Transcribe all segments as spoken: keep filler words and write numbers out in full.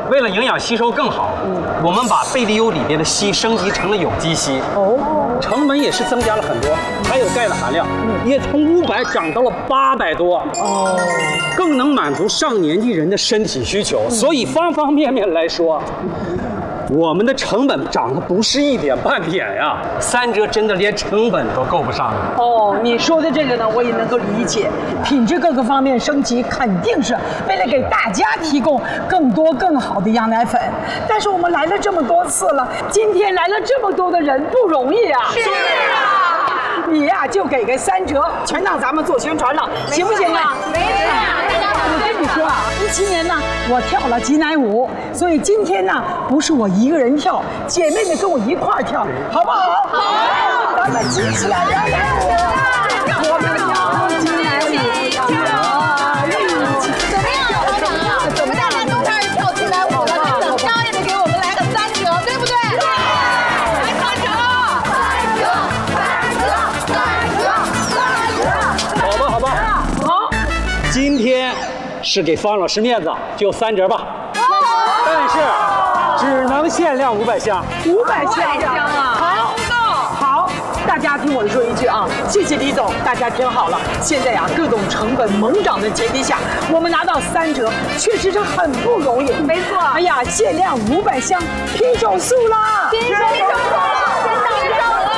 为了营养吸收更好，嗯，我们把贝利优里边的硒升级成了有机硒。哦，成本也是增加了很多，还有钙的含量，嗯，也从五百涨到了八百多。哦，更能满足上年纪人的身体需求。嗯、所以方方面面来说。我们的成本涨得不是一点半点呀，三折真的连成本都够不上了。 哦，你说的这个呢，我也能够理解，品质各个方面升级，肯定是为了给大家提供更多更好的羊奶粉。但是我们来了这么多次了，今天来了这么多的人，不容易啊。 是啊， 你呀、啊、就给个三折，全当咱们做宣传了，行不行啊？ 没事啊， 我跟你说啊，一七年呢，我跳了挤奶舞，所以今天呢，不是我一个人跳，姐妹们跟我一块儿跳，好不好？ 好， 咱们挤起来羊奶舞，我们跳挤奶舞，跳怎么样，老长啊？我们大家都开始跳挤奶舞了，那怎么着也得给我们来个三折，对不对？对，来三折，三折，三折，三折，三折。 好吧，好吧， 好， 今天是给方老师面子，就三折吧。但是只能限量五百箱， 五百箱啊！好，好，大家听我说一句啊，谢谢李总，大家听好了，现在呀、啊，各种成本猛涨的前提下，我们拿到三折，确实是很不容易。 没错。 哎呀，限量五百箱，拼手速啦！ 拼手速了，真到手了！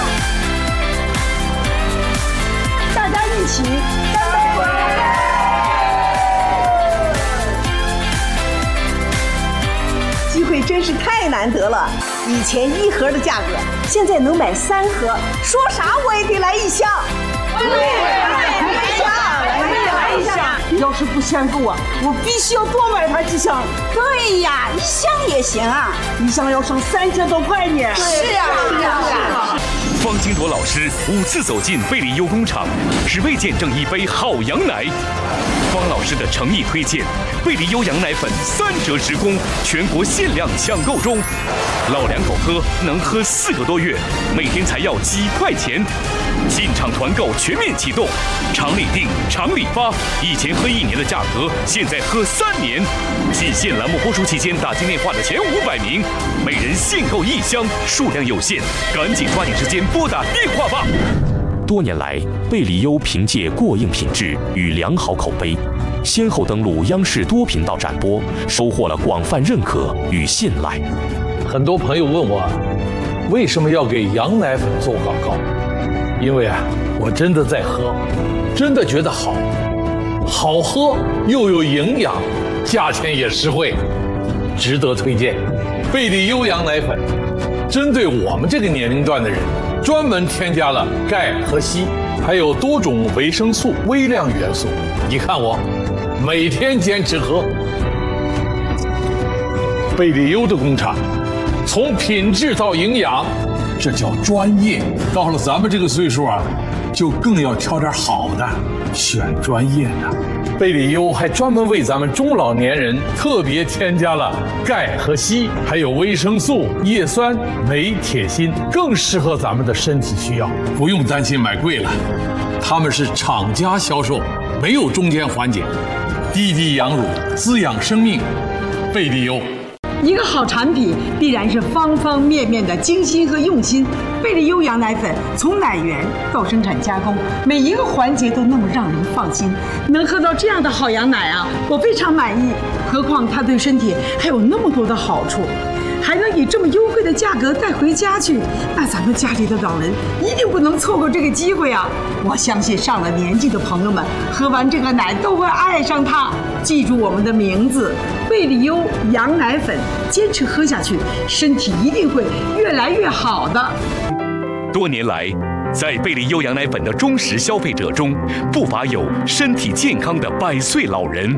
大家一起干杯！ 机会真是太难得了，以前一盒的价格，现在能买三盒，说啥我也得来一箱。 对，来一箱，来一箱。 要是不嫌够啊，我必须要多买它几箱。 对呀，一箱也行啊， 一箱要上三千多块呢。 是啊，是啊，是啊。 方金铎老师五次走进贝利优工厂，只为见证一杯好羊奶。方老师的诚意推荐，贝利优羊奶粉三折直供，全国限量抢购中。老两口喝能喝四个多月，每天才要几块钱。进场团购全面启动，厂里订，厂里发。以前喝一年的价格，现在喝三年。仅限栏目播出期间打进电话的前五百名，每人限购一箱，数量有限，赶紧抓紧时间拨打电话吧。多年来，贝利优凭借过硬品质与良好口碑，先后登陆央视多频道展播，收获了广泛认可与信赖。 很多朋友问我，为什么要给羊奶粉做广告？因为啊，我真的在喝，真的觉得好，好喝又有营养，价钱也实惠，值得推荐。贝利优羊奶粉，针对我们这个年龄段的人，专门添加了钙和硒，还有多种维生素、微量元素。你看我，每天坚持喝。贝利优的工厂，从品质到营养，这叫专业。到了咱们这个岁数啊，就更要挑点好的，选专业的。贝利优还专门为咱们中老年人特别添加了钙和硒，还有维生素、叶酸、镁、铁、锌，更适合咱们的身体需要。不用担心买贵了，他们是厂家销售，没有中间环节，滴滴羊乳，滋养生命。贝利优。 一个好产品必然是方方面面的精心和用心。贝利优羊奶粉从奶源到生产加工，每一个环节都那么让人放心。能喝到这样的好羊奶啊，我非常满意。何况它对身体还有那么多的好处，还能以这么优惠的价格带回家去，那咱们家里的老人一定不能错过这个机会啊！我相信上了年纪的朋友们喝完这个奶都会爱上它。记住我们的名字，贝利优羊奶粉，坚持喝下去，身体一定会越来越好的。 多年来，在贝利优羊奶粉的忠实消费者中，不乏有身体健康的百岁老人。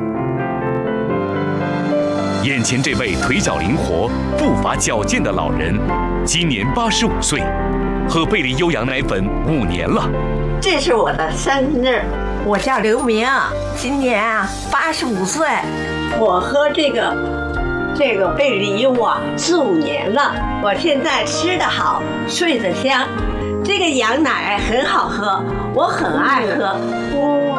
眼前这位腿脚灵活、步伐矫健的老人，今年八十五岁，喝贝利优羊奶粉五年了。 这是我的生日，我叫刘明，今年啊八十五岁。我喝这个这个贝利优啊四五年了，我现在吃得好，睡得香，这个羊奶很好喝，我很爱喝。